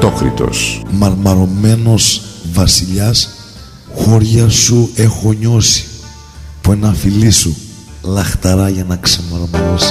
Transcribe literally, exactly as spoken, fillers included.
Χαρτόχριτος. Μαρμαρωμένος βασιλιάς, χώρια σου έχω νιώσει, που ένα φιλί σου λαχταρά για να ξεμαρμαρώσει.